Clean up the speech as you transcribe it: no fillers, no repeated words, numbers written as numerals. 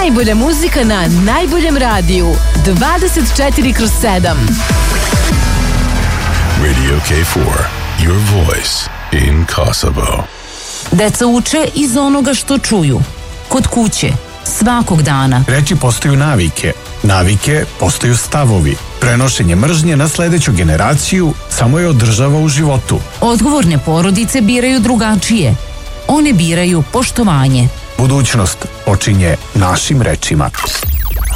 Najbolja muzika na najboljem radiju 24/7. Radio K4, your voice in Kosovo. Deca uče iz onoga što čuju. Kod kuće, svakog dana. Reči postaju navike, navike postaju stavovi. Prenošenje mržnje na sledeću generaciju samo je održava u životu. Odgovorne porodice biraju drugačije. One biraju poštovanje. Budućnost počinje našim rečima.